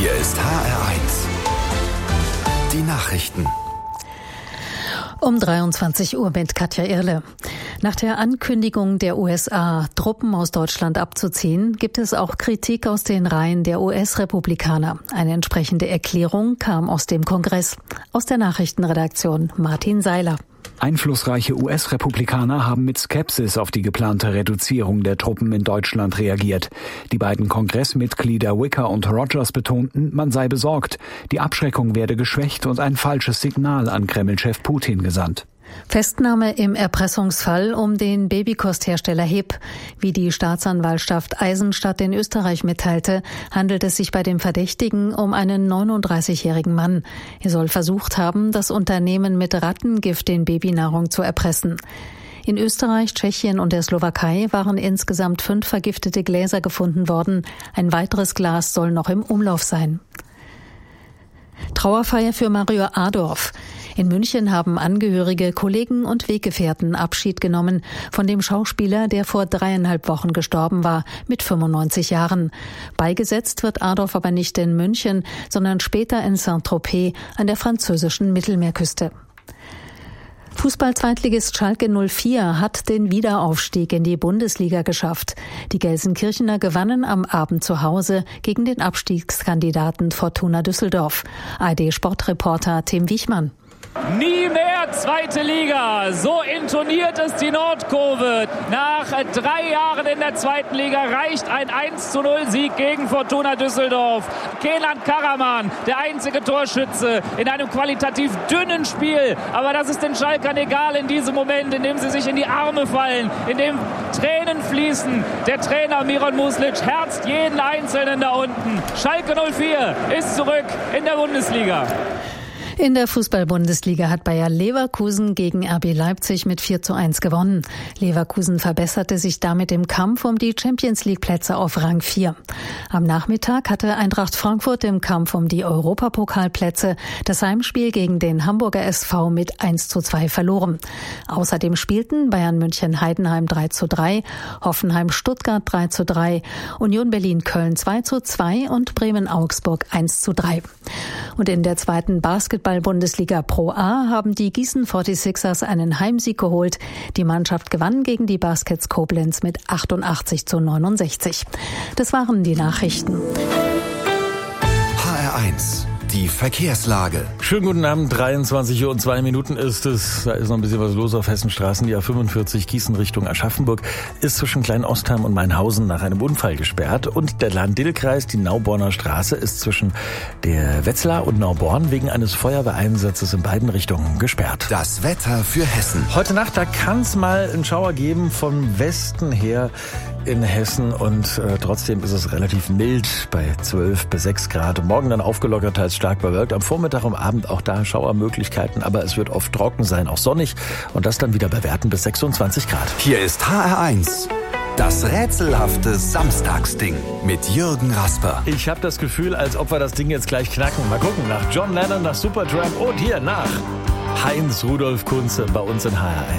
Hier ist HR1. Die Nachrichten. Um 23 Uhr mit Katja Irle. Nach der Ankündigung der USA, Truppen aus Deutschland abzuziehen, gibt es auch Kritik aus den Reihen der US-Republikaner. Eine entsprechende Erklärung kam aus dem Kongress. Aus der Nachrichtenredaktion Martin Seiler. Einflussreiche US-Republikaner haben mit Skepsis auf die geplante Reduzierung der Truppen in Deutschland reagiert. Die beiden Kongressmitglieder Wicker und Rogers betonten, man sei besorgt. Die Abschreckung werde geschwächt und ein falsches Signal an Kreml-Chef Putin gesandt. Festnahme im Erpressungsfall um den Babykosthersteller HIP. Wie die Staatsanwaltschaft Eisenstadt in Österreich mitteilte, handelt es sich bei dem Verdächtigen um einen 39-jährigen Mann. Er soll versucht haben, das Unternehmen mit Rattengift in Babynahrung zu erpressen. In Österreich, Tschechien und der Slowakei waren insgesamt 5 vergiftete Gläser gefunden worden. Ein weiteres Glas soll noch im Umlauf sein. Trauerfeier für Mario Adorf. In München haben Angehörige, Kollegen und Weggefährten Abschied genommen von dem Schauspieler, der vor 3,5 Wochen gestorben war, mit 95 Jahren. Beigesetzt wird Adorf aber nicht in München, sondern später in Saint-Tropez an der französischen Mittelmeerküste. Fußball-Zweitligist Schalke 04 hat den Wiederaufstieg in die Bundesliga geschafft. Die Gelsenkirchener gewannen am Abend zu Hause gegen den Abstiegskandidaten Fortuna Düsseldorf. ARD-Sportreporter Tim Wichmann. Nie mehr zweite Liga, so intoniert es die Nordkurve. Nach 3 Jahren in der zweiten Liga reicht ein 1:0-Sieg gegen Fortuna Düsseldorf. Kenan Karaman, der einzige Torschütze in einem qualitativ dünnen Spiel. Aber das ist den Schalkern egal in diesem Moment, in dem sie sich in die Arme fallen, in dem Tränen fließen. Der Trainer Miron Muslic herzt jeden Einzelnen da unten. Schalke 04 ist zurück in der Bundesliga. In der Fußball-Bundesliga hat Bayer Leverkusen gegen RB Leipzig mit 4:1 gewonnen. Leverkusen verbesserte sich damit im Kampf um die Champions-League-Plätze auf Rang 4. Am Nachmittag hatte Eintracht Frankfurt im Kampf um die Europapokalplätze das Heimspiel gegen den Hamburger SV mit 1:2 verloren. Außerdem spielten Bayern München Heidenheim 3:3, Hoffenheim Stuttgart 3:3, Union Berlin Köln 2:2 und Bremen Augsburg 1:3. Und in der zweiten Basketball-Bundesliga Pro A haben die Gießen 46ers einen Heimsieg geholt. Die Mannschaft gewann gegen die Baskets Koblenz mit 88:69. Das waren die Nachrichten. HR1. Die Verkehrslage. Schönen guten Abend, 23:02 ist es. Da ist noch ein bisschen was los auf Hessenstraßen. Die A45 Gießen Richtung Aschaffenburg ist zwischen Klein-Ostheim und Mainhausen nach einem Unfall gesperrt. Und der Lahn-Dill-Kreis, die Nauborner Straße, ist zwischen der Wetzlar und Nauborn wegen eines Feuerwehreinsatzes in beiden Richtungen gesperrt. Das Wetter für Hessen. Heute Nacht, da kann es mal einen Schauer geben vom Westen her in Hessen und trotzdem ist es relativ mild bei 12 bis 6 Grad. Morgen dann aufgelockert, teils stark bewölkt. Am Vormittag und Abend auch da Schauermöglichkeiten, aber es wird oft trocken sein, auch sonnig und das dann wieder bei Werten bis 26 Grad. Hier ist HR1. Das rätselhafte Samstagsding mit Jürgen Rasper. Ich habe das Gefühl, als ob wir das Ding jetzt gleich knacken. Mal gucken, nach John Lennon, nach Supertramp und hier nach Heinz Rudolf Kunze bei uns in HR1.